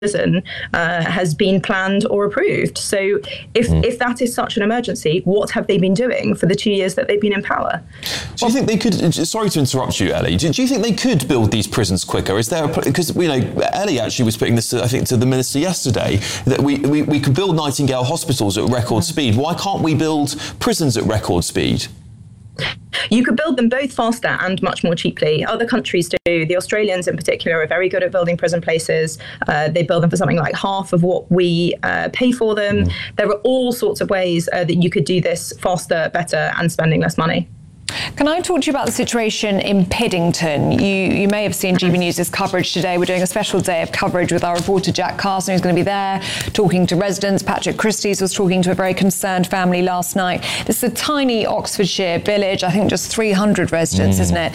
prison has been planned or approved. So if that is such an emergency, what have they been doing for the 2 years that they've been in power? Do you think they could, sorry to interrupt you, Ellie, do you think they could build these prisons quicker? Is there, because, Ellie actually was putting this, I think, to the Minister yesterday, that we could build Nightingale hospitals at record speed. Why can't we build prisons at record speed? You could build them both faster and much more cheaply. Other countries do. The Australians in particular are very good at building prison places. They build them for something like half of what we pay for them. There are all sorts of ways that you could do this faster, better, and spending less money. Can I talk to you about the situation in Piddington? You may have seen GB News' coverage today. We're doing a special day of coverage with our reporter Jack Carson, who's going to be there talking to residents. Patrick Christys was talking to a very concerned family last night. This is a tiny Oxfordshire village, I think just 300 residents, isn't it?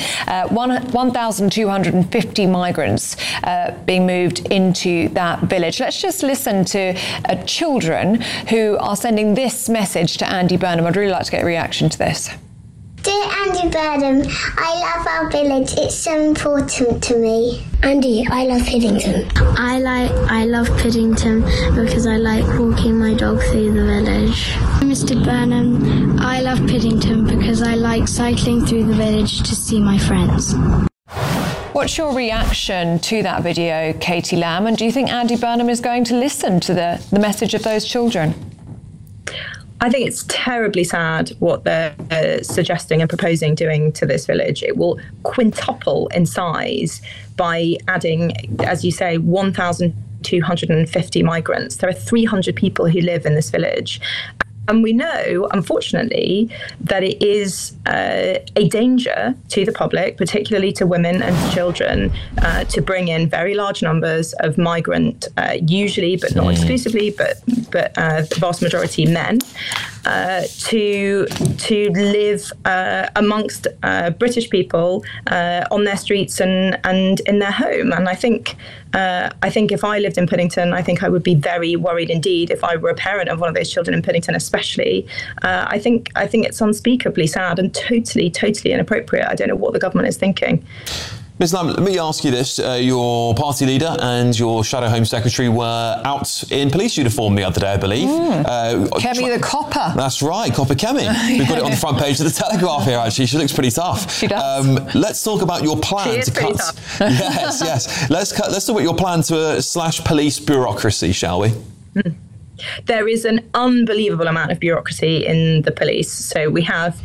1,250 migrants being moved into that village. Let's just listen to children who are sending this message to Andy Burnham. I'd really like to get a reaction to this. Dear Andy Burnham, I love our village. It's so important to me. Andy, I love Piddington. I love Piddington because I like walking my dog through the village. Mr. Burnham, I love Piddington because I like cycling through the village to see my friends. What's your reaction to that video, Katie Lamb? And do you think Andy Burnham is going to listen to the message of those children? I think it's terribly sad what they're suggesting and proposing doing to this village. It will quintuple in size by adding, as you say, 1,250 migrants. There are 300 people who live in this village. And we know, unfortunately, that it is a danger to the public, particularly to women and to children, to bring in very large numbers of migrant, usually, but not exclusively, but the vast majority men, to live amongst British people on their streets and in their home. And I think if I lived in Piddington, I think I would be very worried indeed if I were a parent of one of those children in Piddington, especially. I think it's unspeakably sad and totally inappropriate. I don't know what the government is thinking. Ms Lamb, let me ask you this. Your party leader and your Shadow Home Secretary were out in police uniform the other day, I believe. Kemi the copper. That's right, Copper Kemi. We've got it on the front page of the Telegraph here, actually. She looks pretty tough. She does. Let's talk about your plan to cut... Tough. Yes. Let's talk about your plan to slash police bureaucracy, shall we? There is an unbelievable amount of bureaucracy in the police. So we have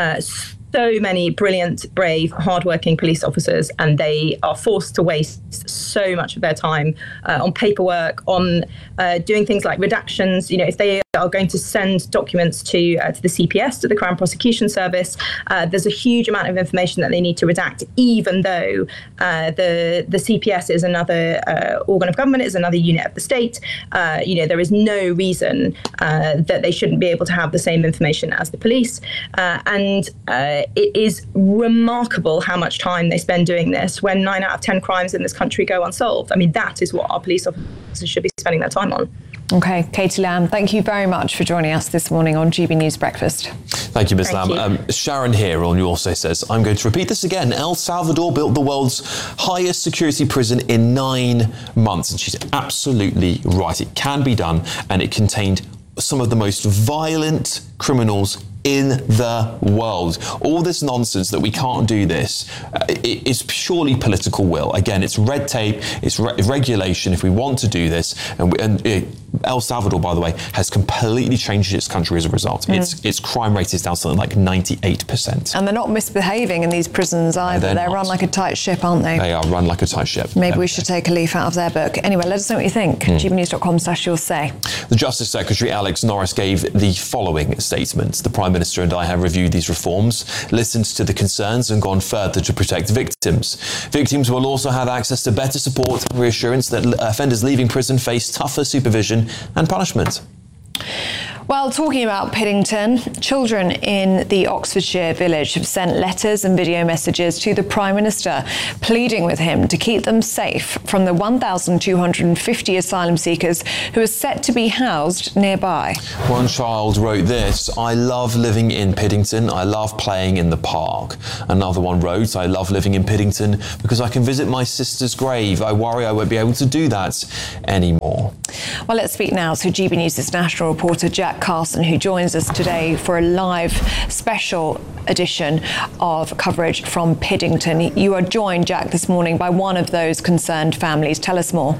so many brilliant, brave, hardworking police officers, and they are forced to waste so much of their time on paperwork, on doing things like redactions. If they are going to send documents to the CPS, to the Crown Prosecution Service, there's a huge amount of information that they need to redact, even though the CPS is another organ of government, is another unit of the state. There is no reason that they shouldn't be able to have the same information as the police. And it is remarkable how much time they spend doing this when 9 out of 10 crimes in this country go unsolved. I mean, that is what our police officers should be spending their time on. OK, Katie Lamb, thank you very much for joining us this morning on GB News Breakfast. Thank you, Ms Lamb. Sharon here on You Also says, I'm going to repeat this again. El Salvador built the world's highest security prison in 9 months. And she's absolutely right. It can be done. And it contained some of the most violent criminals in the world. All this nonsense that we can't do this is purely political will. Again, it's red tape, it's regulation if we want to do this. And El Salvador, by the way, has completely changed its country as a result. Its crime rate is down something like 98%. And they're not misbehaving in these prisons either. They're run like a tight ship, aren't they? They are run like a tight ship. Maybe we should take a leaf out of their book. Anyway, let us know what you think. gbnews.com/you'll say. The Justice Secretary, Alex Norris, gave the following statement. The Prime Minister and I have reviewed these reforms, listened to the concerns and gone further to protect victims. Victims will also have access to better support and reassurance that offenders leaving prison face tougher supervision and punishment. Well, talking about Piddington, children in the Oxfordshire village have sent letters and video messages to the Prime Minister, pleading with him to keep them safe from the 1,250 asylum seekers who are set to be housed nearby. One child wrote this: "I love living in Piddington. I love playing in the park." Another one wrote, "I love living in Piddington because I can visit my sister's grave. I worry I won't be able to do that anymore." Well, let's speak now to GB News' national reporter Jack Carson, who joins us today for a live special edition of coverage from Piddington. You are joined, Jack, this morning by one of those concerned families. Tell us more.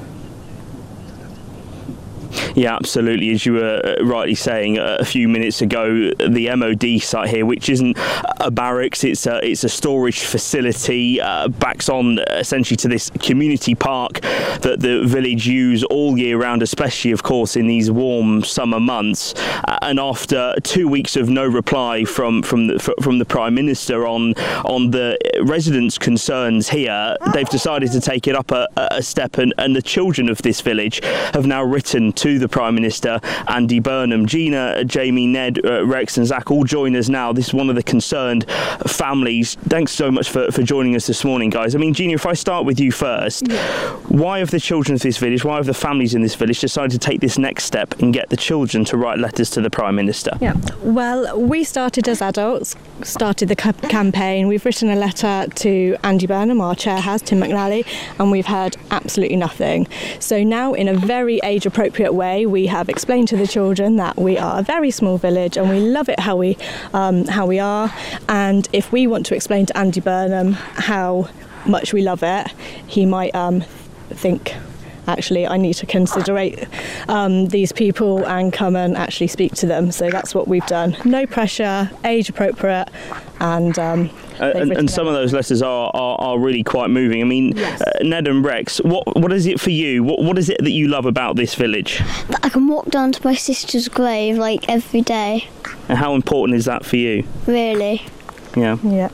Yeah, absolutely. As you were rightly saying a few minutes ago, the MOD site here, which isn't a barracks, it's a storage facility, backs on essentially to this community park that the village use all year round, especially, of course, in these warm summer months. And after 2 weeks of no reply from the Prime Minister on the residents' concerns here, they've decided to take it up a step, and the children of this village have now written to the Prime Minister, Andy Burnham. Gina, Jamie, Ned, Rex and Zach all join us now. This is one of the concerned families. Thanks so much for joining us this morning, guys. I mean, Gina, if I start with you first, why have the children of this village, why have the families in this village decided to take this next step and get the children to write letters to the Prime Minister? Yeah, well, we started as adults, started the campaign. We've written a letter to Andy Burnham, our chair has, Tim McNally, and we've heard absolutely nothing. So now, in a very age-appropriate way, we have explained to the children that we are a very small village and we love it how we are, and if we want to explain to Andy Burnham how much we love it, he might think, actually, I need to consider these people and come and actually speak to them. So that's what we've done. No pressure, age appropriate, and some of those letters are really quite moving. I mean, yes. Ned and Rex, what is it for you? What is it that you love about this village? That I can walk down to my sister's grave like every day. And how important is that for you? Really? Yeah. Yeah.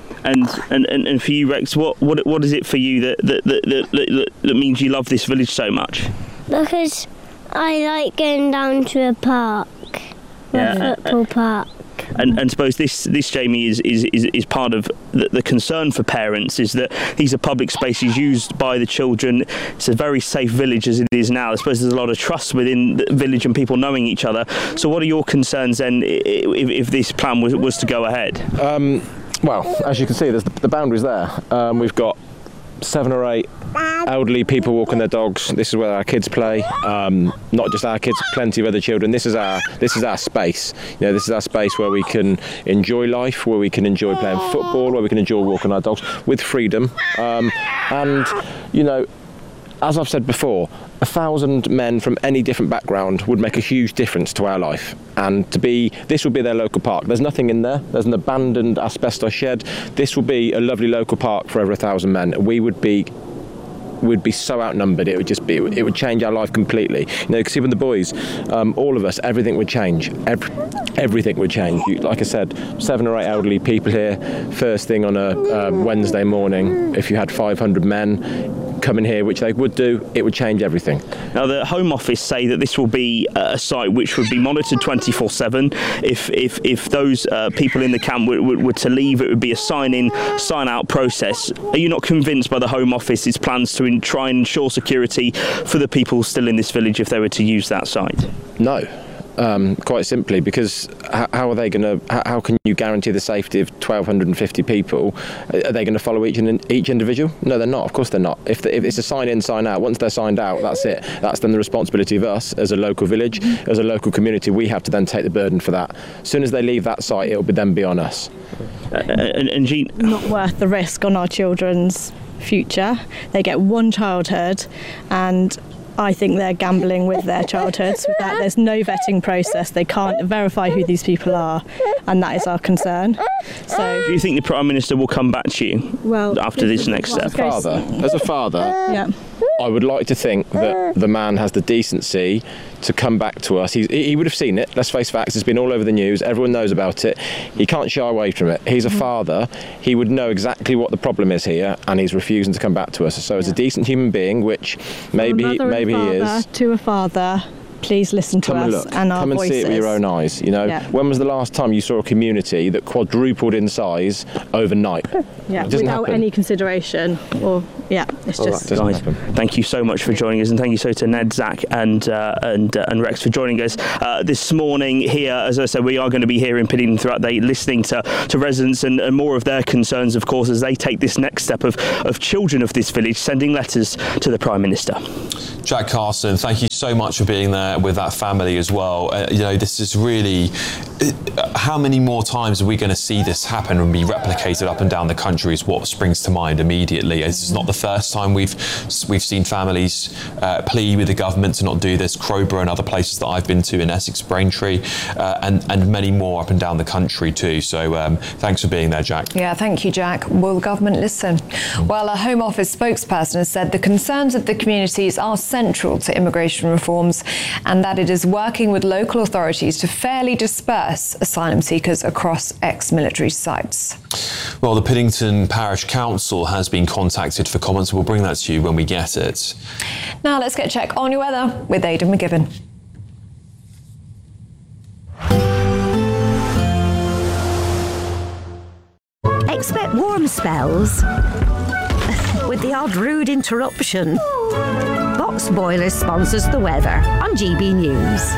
And for you, Rex, what is it for you that means you love this village so much? Because I like going down to a park, a football park. And suppose this, Jamie, is part of the concern for parents, is that these are public spaces used by the children. It's a very safe village as it is now. I suppose there's a lot of trust within the village and people knowing each other. So what are your concerns then if this plan was to go ahead? Well, as you can see, there's the boundaries there. We've got 7 or 8 elderly people walking their dogs. This is where our kids play. Not just our kids, plenty of other children. This is our space. You know, this is our space where we can enjoy life, where we can enjoy playing football, where we can enjoy walking our dogs with freedom. And you know, as I've said before, 1,000 men from any different background would make a huge difference to our life. And this would be their local park. There's nothing in there. There's an abandoned asbestos shed. This will be a lovely local park for over 1,000 men. We'd be so outnumbered. It would change our life completely. You know, because even the boys, all of us, everything would change. Everything would change. Like I said, 7 or 8 elderly people here. First thing on a Wednesday morning, if you had 500 men coming here, which they would do, it would change everything. Now, the Home Office say that this will be a site which would be monitored 24/7. If those people in the camp were to leave, it would be a sign-in, sign-out process. Are you not convinced by the Home Office's plans to try and ensure security for the people still in this village if they were to use that site? No. Quite simply, because how are they going to? How can you guarantee the safety of 1,250 people? Are they going to follow each individual? No, they're not. Of course, they're not. If it's a sign in, sign out, once they're signed out, that's it. That's then the responsibility of us as a local village, as a local community. We have to then take the burden for that. As soon as they leave that site, it will then be on us. And Jean, not worth the risk on our children's future. They get one childhood, and I think they're gambling with their childhoods. With that, there's no vetting process. They can't verify who these people are, and that is our concern. So, do you think the Prime Minister will come back to you after this next step? As a father, yeah. I would like to think that the man has the decency to come back to us. He would have seen it. Let's face facts. It's been all over the news. Everyone knows about it. He can't shy away from it. He's a father. He would know exactly what the problem is here, and he's refusing to come back to us. So, as a decent human being, which maybe he is, to a father, please listen to us and our voices. Come and see it with your own eyes. When was the last time you saw a community that quadrupled in size overnight? Yeah, without any consideration, it's just. Guys, thank you so much for joining us, and thank you so to Ned, Zach, and Rex for joining us this morning here. As I said, we are going to be here in Piddington throughout the day, listening to residents and more of their concerns, of course, as they take this next step of children of this village sending letters to the Prime Minister. Jack Carson, thank you so much for being there with that family as well. This is really, how many more times are we going to see this happen and be replicated up and down the country is what springs to mind immediately. This is not the first time we've seen families plead with the government to not do this. Crowborough and other places that I've been to in Essex, Braintree, and many more up and down the country too. So thanks for being there, Jack. Yeah, thank you, Jack. Will the government listen? Well, a Home Office spokesperson has said the concerns of the communities are central to immigration reforms and that it is working with local authorities to fairly disperse asylum seekers across ex-military sites. Well, the Piddington Parish Council has been contacted for comments. We'll bring that to you when we get it. Now let's get a check on your weather with Aidan McGibbon. Expect warm spells with the odd rude interruption. Box Boilers sponsors the weather on GB News.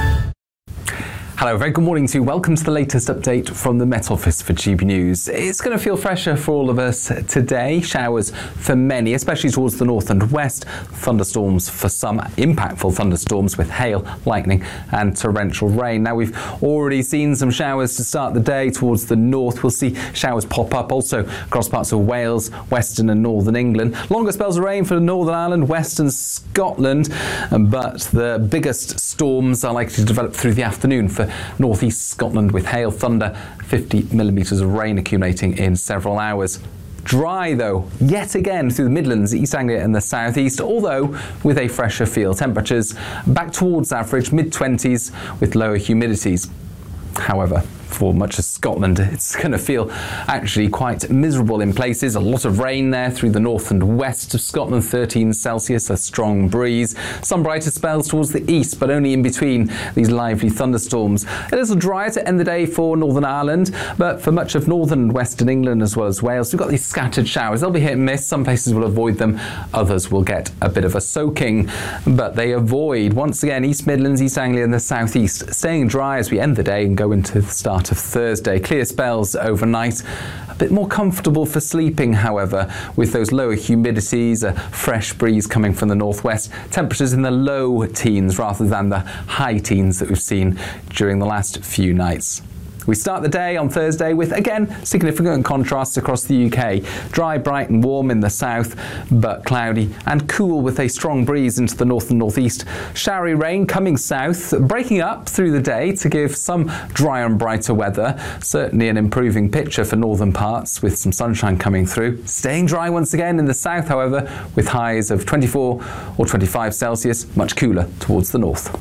Hello, very good morning to you. Welcome to the latest update from the Met Office for GB News. It's going to feel fresher for all of us today. Showers for many, especially towards the north and west. Thunderstorms for some, impactful thunderstorms with hail, lightning and torrential rain. Now, we've already seen some showers to start the day towards the north. We'll see showers pop up also across parts of Wales, western and northern England. Longer spells of rain for Northern Ireland, western Scotland, but the biggest storms are likely to develop through the afternoon for northeast Scotland with hail, thunder, 50 millimetres of rain accumulating in several hours. Dry though, yet again through the Midlands, East Anglia and the southeast, although with a fresher feel. Temperatures back towards average, mid-20s with lower humidities. However, for much of Scotland, it's going to feel actually quite miserable in places. A lot of rain there through the north and west of Scotland, 13 Celsius, a strong breeze. Some brighter spells towards the east, but only in between these lively thunderstorms. A little drier to end the day for Northern Ireland, but for much of northern and western England as well as Wales, we've got these scattered showers. They'll be hit and miss. Some places will avoid them. Others will get a bit of a soaking, but they avoid, once again, East Midlands, East Anglia and the southeast, staying dry as we end the day and go into the start of Thursday. Clear spells overnight. A bit more comfortable for sleeping, however, with those lower humidities, a fresh breeze coming from the northwest. Temperatures in the low teens rather than the high teens that we've seen during the last few nights. We start the day on Thursday with, again, significant contrasts across the UK. Dry, bright and warm in the south, but cloudy and cool with a strong breeze into the north and northeast. Showery rain coming south, breaking up through the day to give some drier and brighter weather. Certainly an improving picture for northern parts with some sunshine coming through. Staying dry once again in the south, however, with highs of 24 or 25 Celsius, much cooler towards the north.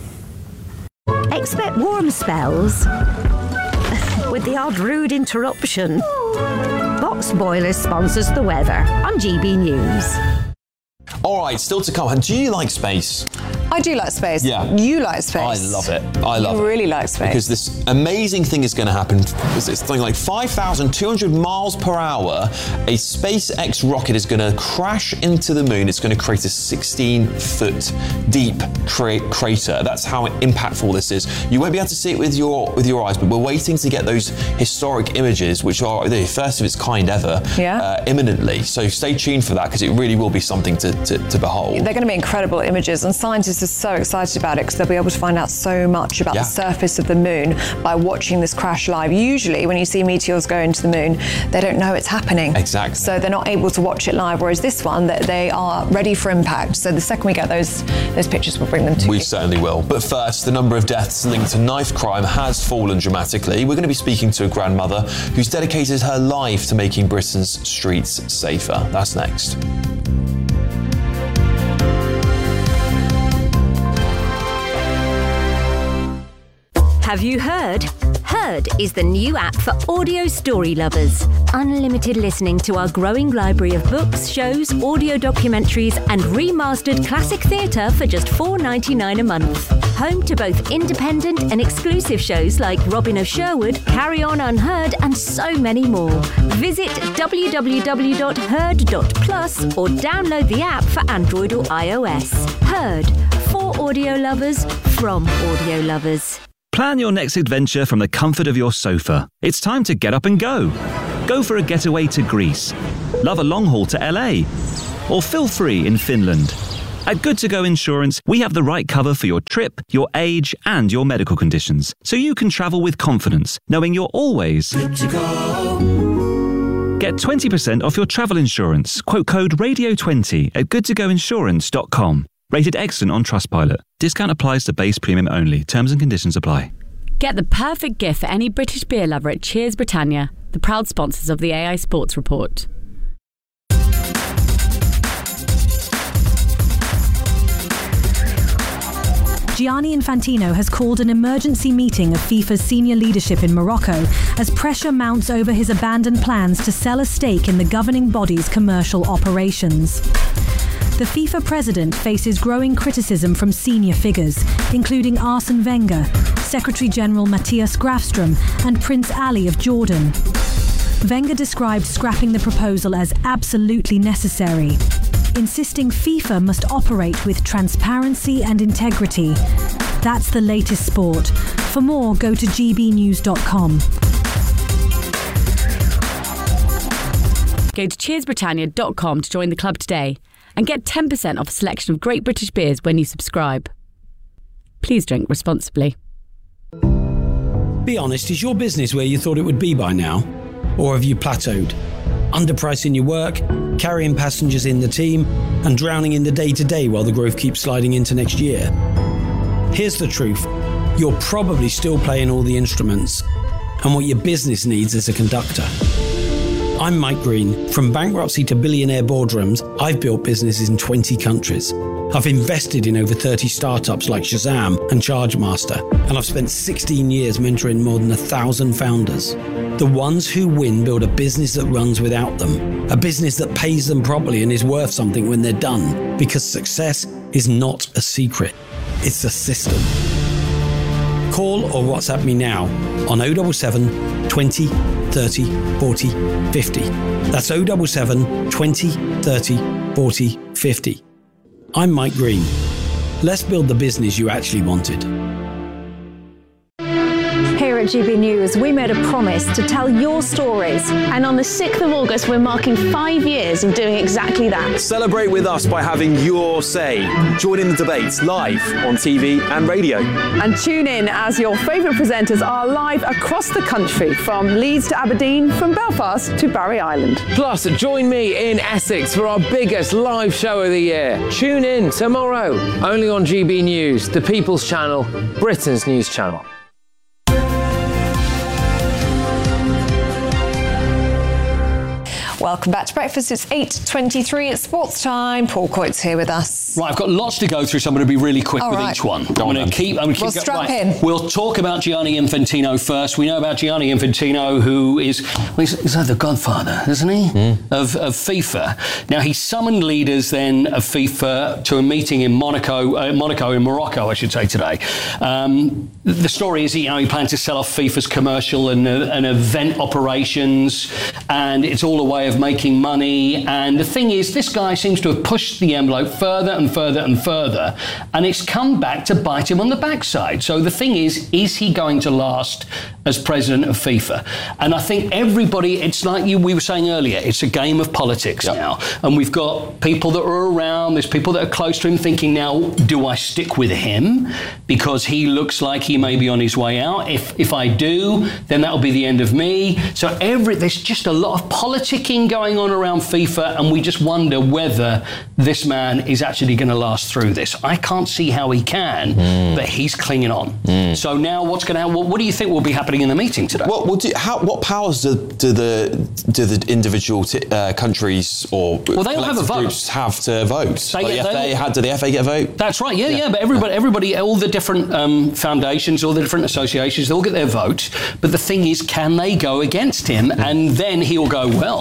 Expect warm spells with the odd rude interruption. Box Boilers sponsors the weather on GB News. All right, still to come. Do you like space? I do like space. Yeah. You like space. I love it. I love it. You really like space. Because this amazing thing is going to happen. It's something like 5,200 miles per hour. A SpaceX rocket is going to crash into the moon. It's going to create a 16-foot deep crater. That's how impactful this is. You won't be able to see it with your eyes, but we're waiting to get those historic images, which are the first of its kind ever, imminently. So stay tuned for that, because it really will be something to behold. They're going to be incredible images, and scientists are so excited about it because they'll be able to find out so much about the surface of the moon by watching this crash live. Usually when you see meteors go into the moon, they don't know it's happening. Exactly. So they're not able to watch it live, whereas this one, they are ready for impact. So the second we get those pictures, we'll bring them to you. We certainly will. But first, the number of deaths linked to knife crime has fallen dramatically. We're going to be speaking to a grandmother who's dedicated her life to making Britain's streets safer. That's next. Have you heard? Heard is the new app for audio story lovers. Unlimited listening to our growing library of books, shows, audio documentaries and remastered classic theatre for just $4.99 a month. home to both independent and exclusive shows like Robin of Sherwood, Carry On Unheard, and so many more. Visit www.heard.plus or download the app for Android or iOS. Heard, for audio lovers, from audio lovers. Plan your next adventure from the comfort of your sofa. It's time to get up and go. Go for a getaway to Greece. Love a long haul to LA. Or feel free in Finland. At Good To Go Insurance, we have the right cover for your trip, your age, and your medical conditions, so you can travel with confidence, knowing you're always good to go. Get 20% off your travel insurance. Quote code RADIO20 at goodtogoinsurance.com. Rated excellent on Trustpilot. Discount applies to base premium only. Terms and conditions apply. Get the perfect gift for any British beer lover at Cheers Britannia, the proud sponsors of the AI Sports Report. Gianni Infantino has called an emergency meeting of FIFA's senior leadership in Morocco as pressure mounts over his abandoned plans to sell a stake in the governing body's commercial operations. The FIFA president faces growing criticism from senior figures, including Arsene Wenger, Secretary-General Matthias Grafström, and Prince Ali of Jordan. Wenger described scrapping the proposal as absolutely necessary, insisting FIFA must operate with transparency and integrity. That's the latest sport. For more, go to gbnews.com. Go to cheersbritannia.com to join the club today and get 10% off a selection of great British beers when you subscribe. Please drink responsibly. Be honest, is your business where you thought it would be by now? Or have you plateaued? Underpricing your work, carrying passengers in the team, and drowning in the day-to-day while the growth keeps sliding into next year? Here's the truth. You're probably still playing all the instruments, and what your business needs is a conductor. I'm Mike Green. From bankruptcy to billionaire boardrooms, I've built businesses in 20 countries. I've invested in over 30 startups like Shazam and Chargemaster, and I've spent 16 years mentoring more than 1,000 founders. The ones who win build a business that runs without them, a business that pays them properly and is worth something when they're done, because success is not a secret, it's a system. Call or WhatsApp me now on 077 20 30 40 50. That's 077 20 30 40 50. I'm Mike Green. Let's build the business you actually wanted. Here at GB News, we made a promise to tell your stories. And on the 6th of August, we're marking 5 years of doing exactly that. Celebrate with us by having your say. Join in the debates live on TV and radio. And tune in as your favourite presenters are live across the country, from Leeds to Aberdeen, from Belfast to Barry Island. Plus, join me in Essex for our biggest live show of the year. Tune in tomorrow, only on GB News, the People's Channel, Britain's news channel. Welcome back to breakfast. It's 8:23. It's sports time. Paul Coyte's here with us. Right, I've got lots to go through, so I'm going to be really quick with each one. I'm going to keep. Strap in. We'll talk about Gianni Infantino first. We know about Gianni Infantino, who is he's like the godfather, isn't he, of FIFA. Now he summoned leaders then of FIFA to a meeting in Morocco, I should say today. The story is he plans to sell off FIFA's commercial and event operations, and it's all a way of making money. And the thing is, this guy seems to have pushed the envelope further and further and further, and it's come back to bite him on the backside. So the thing is he going to last as president of FIFA? And I think everybody, it's like we were saying earlier, it's a game of politics now. And we've got people that are around, there's people that are close to him thinking, now, do I stick with him because he looks like he may be on his way out? If I do, then that'll be the end of me. So there's just a lot of politicking going on around FIFA, and we just wonder whether this man is actually going to last through this. I can't see how he can, but he's clinging on. So now what's going to happen? What do you think will be happening in the meeting today? What powers do the individual countries or they'll have a vote. Groups have to vote? Do the FA get a vote? That's right. Yeah. But everybody, all the different foundations, all the different associations, they'll get their vote. But the thing is, can they go against him? And then he'll go, well,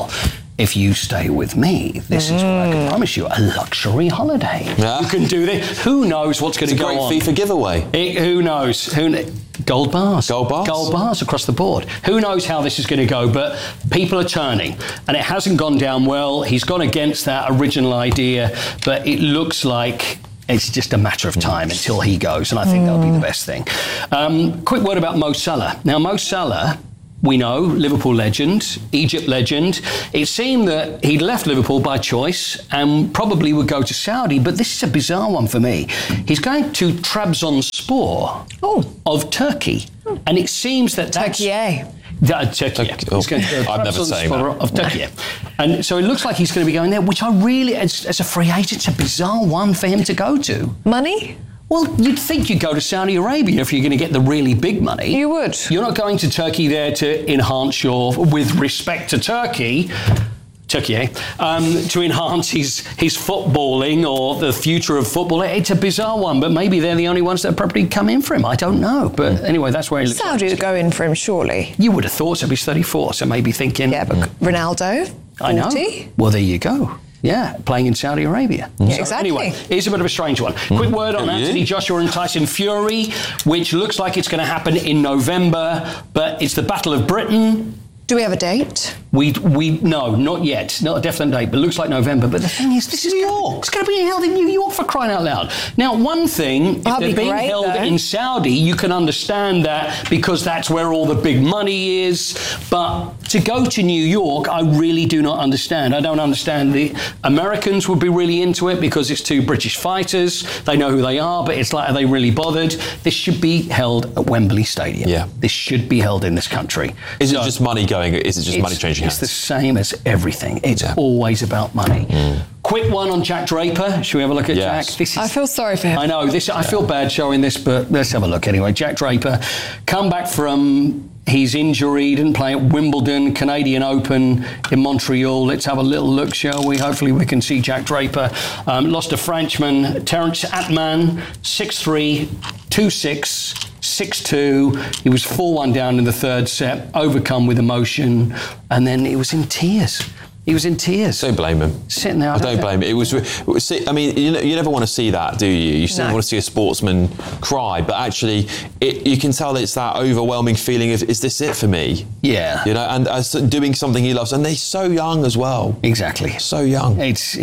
if you stay with me, this is what I can promise you, a luxury holiday. You can do this. Who knows what's going to go on? It's a great FIFA giveaway. Who knows? Gold bars. Gold bars across the board. Who knows how this is going to go, but people are turning. And it hasn't gone down well. He's gone against that original idea, but it looks like it's just a matter of time until he goes, and I think that'll be the best thing. Quick word about Mo Salah. Now, Mo Salah, we know, Liverpool legend, Egypt legend. It seemed that he'd left Liverpool by choice and probably would go to Saudi, but this is a bizarre one for me. He's going to Trabzonspor of Turkey, and it seems that that's... Turkey. I've never seen that. Of Turkey. And so it looks like he's going to be going there, which I really, as a free agent, it's a bizarre one for him to go to. Money? Well, you'd think you'd go to Saudi Arabia if you're going to get the really big money. You would. You're not going to Turkey there to enhance with respect to Turkey, to enhance his footballing or the future of football. It's a bizarre one, but maybe they're the only ones that probably come in for him. I don't know. But anyway, that's where he looks. Saudi would go in for him, surely. You would have thought so. He's 34, so maybe thinking... Yeah, but Ronaldo, 40? I know. Well, there you go. Yeah, playing in Saudi Arabia. Yeah, so exactly. Anyway, it's a bit of a strange one. Quick word on Anthony Joshua and Tyson Fury, which looks like it's going to happen in November, but it's the Battle of Britain. Do we have a date? No, not yet. Not a definite date, but it looks like November. But the thing is, this is New York. It's going to be held in New York, for crying out loud. Now, one thing, if they're being held in Saudi, you can understand that because that's where all the big money is. But to go to New York, I really do not understand. I don't understand. The Americans would be really into it because it's two British fighters. They know who they are, but it's like, are they really bothered? This should be held at Wembley Stadium. Yeah. This should be held in this country. Is it just money going? Is it just money changing hands? It's the same as everything. It's always about money. Quick one on Jack Draper. Should we have a look at Jack? I feel sorry for him. I know. I feel bad showing this, but let's have a look anyway. Jack Draper, come back from his injury, didn't play at Wimbledon, Canadian Open in Montreal. Let's have a little look, shall we? Hopefully we can see Jack Draper. Lost a Frenchman, Terence Atman, 6-3, 2-6. 6-2. He was 4-1 down in the third set, overcome with emotion, and then he was in tears. He was in tears. Don't blame him. Sitting there. I don't blame him. It was. I mean, you never want to see that, do you? You never want to see a sportsman cry. But actually, you can tell it's that overwhelming feeling of, is this it for me? Yeah. You know, and doing something he loves, and they're so young as well. Exactly. So young. It's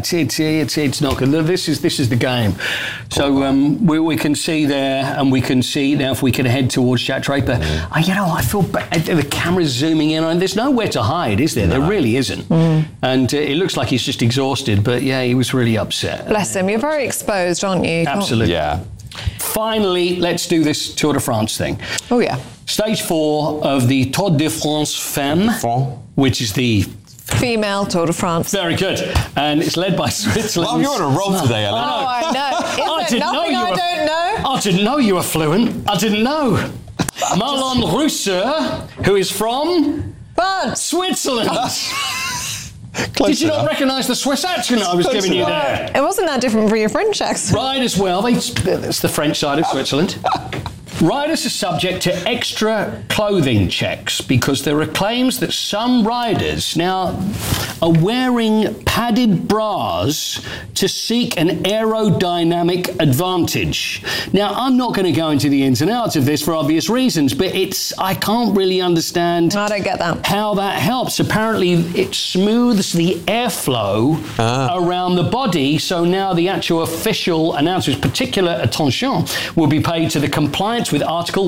not good. This is the game. So we can see there, and we can see now if we can head towards Jack Draper. I feel bad. The camera's zooming in on. There's nowhere to hide, is there? No. There really isn't. And it looks like he's just exhausted, but yeah, he was really upset. Bless him. You're very exposed, aren't you? Absolutely. Yeah. Finally, let's do this Tour de France thing. Oh, yeah. Stage 4 of the Tour de France Femme, which is the female Tour de France. Very good. And it's led by Switzerland. Well, you're on a roll today, Ellen. Oh, I know. Is there nothing I don't know? I didn't know you were fluent. I didn't know. Marlon Russe, who is from Switzerland. Did you not recognise the Swiss accent I was giving you there? It wasn't that different from your French accent. Right as well. That's the French side of Switzerland. Riders are subject to extra clothing checks because there are claims that some riders now are wearing padded bras to seek an aerodynamic advantage. Now, I'm not going to go into the ins and outs of this for obvious reasons, but I can't really understand I don't get that. How that helps. Apparently, it smooths the airflow around the body, so now the actual official announcers, particular attention, will be paid to the compliance with Article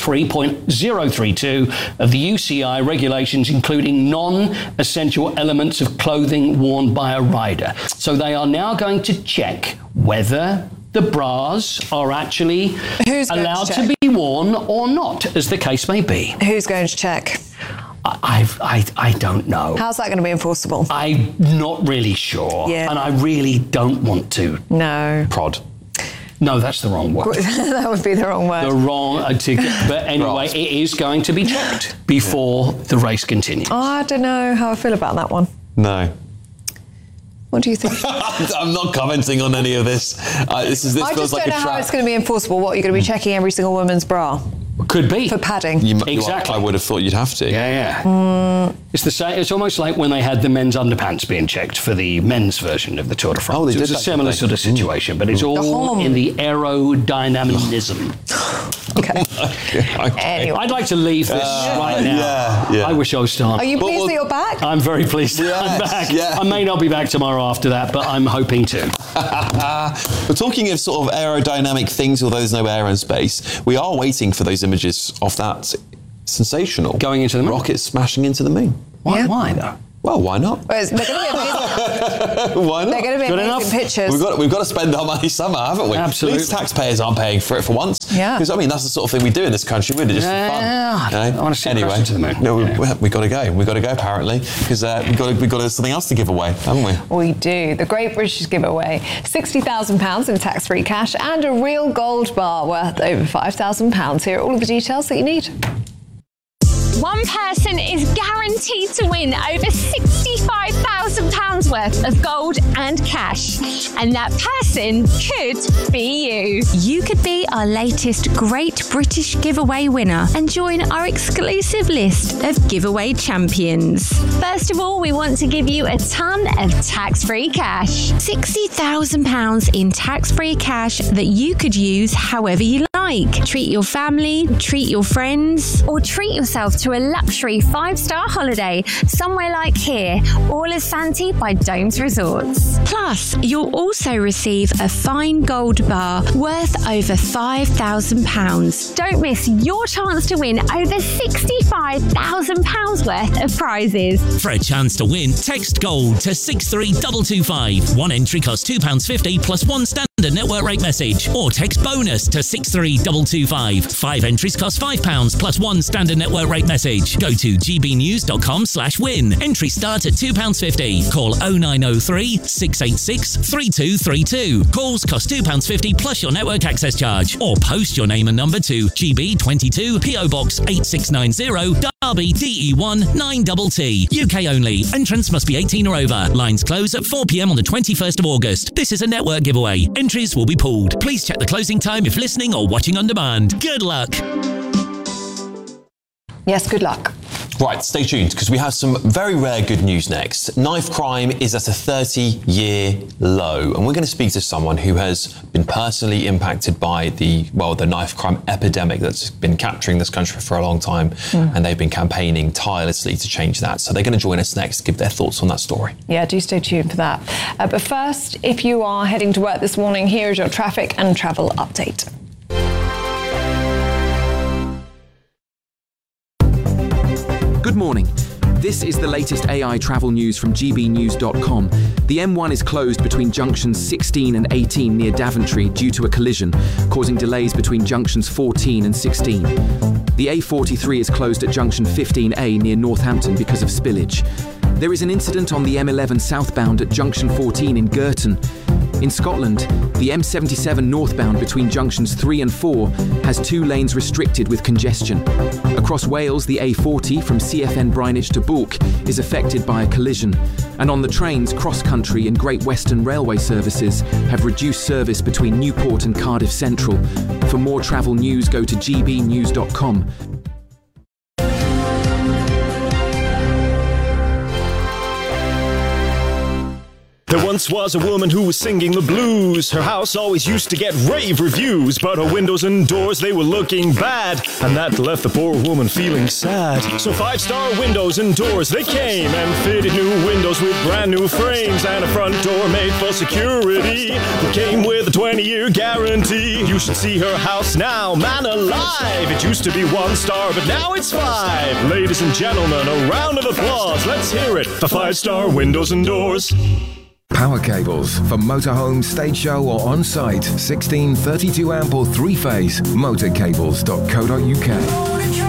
1.3.032 of the UCI regulations, including non-essential elements of clothing worn by a rider. So they are now going to check whether the bras are actually allowed to be worn or not, as the case may be. Who's going to check? I don't know. How's that going to be enforceable? I'm not really sure. Yeah. And I really don't want to. No. Prod. No, that's the wrong word. That would be the wrong word. The wrong ticket. But anyway, it is going to be checked before the race continues. I don't know how I feel about that one. No. What do you think? I'm not commenting on any of this. This I feels just like don't know how it's going to be enforceable. What, you're going to be checking every single woman's bra? Could be. For padding. Exactly. I would have thought you'd have to. Yeah. It's the same. It's almost like when they had the men's underpants being checked for the men's version of the Tour de France. Oh, they did it was a that, similar sort of situation, but it's all in the aerodynamism. Okay. Anyway. I'd like to leave this right now. Yeah. I wish I was still on. Are you pleased that you're back? I'm very pleased that I'm back. Yeah. I may not be back tomorrow after that, but I'm hoping to. We're talking of sort of aerodynamic things, although there's no air in space. We are waiting for those images of that sensational going into the moon. Rocket smashing into the moon. Why though? Well, why not? Well, they're going to be amazing. Why not? They're going to be amazing pictures. We've got to spend our money somehow, haven't we? Absolutely. At least taxpayers aren't paying for it for once. Yeah. Because, I mean, that's the sort of thing we do in this country, really, just for fun. I want to see anyway, to the moon. No, we've got to go. We've got to go, apparently, because we've got something else to give away, haven't we? We do. The Great British Giveaway. £60,000 in tax-free cash and a real gold bar worth over £5,000. Here are all of the details that you need. One person is guaranteed to win over £65,000 worth of gold and cash. And that person could be you. You could be our latest Great British Giveaway winner and join our exclusive list of giveaway champions. First of all, we want to give you a ton of tax-free cash. £60,000 in tax-free cash that you could use however you like. Treat your family, treat your friends, or treat yourself to a luxury 5-star holiday somewhere like here, all as Santi by Domes Resorts. Plus, you'll also receive a fine gold bar worth over £5,000. Don't miss your chance to win over £65,000 worth of prizes. For a chance to win, text GOLD to 63225. One entry costs £2.50 plus one standard network rate message, or text BONUS to 63225. 5 entries cost £5 plus one standard network rate message. Go to gbnews.com/win. Entry start at £2.50. Call 0903 686 3232. Calls cost £2.50 plus your network access charge. Or post your name and number to GB22 PO Box 8690 Derby DE1 9TT. UK only. Entrance must be 18 or over. Lines close at 4 p.m. on the 21st of August. This is a network giveaway. Entries will be pulled. Please check the closing time if listening or watching on demand. Good luck. Yes, good luck. Right, stay tuned, because we have some very rare good news next. Knife crime is at a 30-year low, and we're going to speak to someone who has been personally impacted by the knife crime epidemic that's been capturing this country for a long time, and they've been campaigning tirelessly to change that. So they're going to join us next to give their thoughts on that story. Yeah, do stay tuned for that. But first, if you are heading to work this morning, here is your traffic and travel update. Good morning. This is the latest AI travel news from gbnews.com. The M1 is closed between junctions 16 and 18 near Daventry due to a collision, causing delays between junctions 14 and 16. The A43 is closed at junction 15A near Northampton because of spillage. There is an incident on the M11 southbound at junction 14 in Girton. In Scotland, the M77 northbound between junctions 3 and 4 has 2 lanes restricted with congestion. Across Wales, the A40 from CFN Brynwich to Bourke is affected by a collision. And on the trains, cross-country and Great Western Railway services have reduced service between Newport and Cardiff Central. For more travel news, go to gbnews.com. There once was a woman who was singing the blues. Her house always used to get rave reviews, but her windows and doors, they were looking bad, and that left the poor woman feeling sad. So 5-star windows and doors, they came and fitted new windows with brand new frames and a front door made for security. It came with a 20-year guarantee. You should see her house now, man alive. It used to be 1 star, but now it's 5. Ladies and gentlemen, a round of applause. Let's hear it for 5-star windows and doors. Power cables for motorhome, stage show or on-site. 16, 32 amp or 3-phase. Motorcables.co.uk.